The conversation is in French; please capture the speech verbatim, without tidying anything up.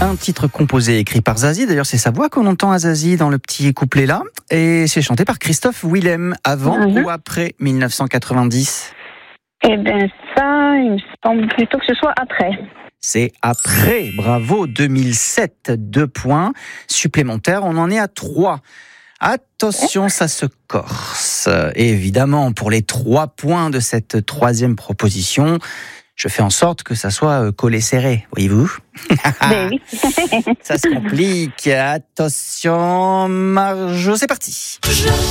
Un titre composé et écrit par Zazie. D'ailleurs, c'est sa voix qu'on entend à Zazie dans le petit couplet là. Et c'est chanté par Christophe Willem. Avant mm-hmm. ou après dix-neuf cent quatre-vingt-dix ? Eh bien, ça, il me semble plutôt que ce soit après. C'est après. Bravo. deux mille sept. Deux points supplémentaires. On en est à trois. Attention, ça se corse. Et évidemment, pour les trois points de cette troisième proposition, je fais en sorte que ça soit collé serré, voyez-vous. Ben oui. Ça se complique. Attention, Marjo, c'est parti.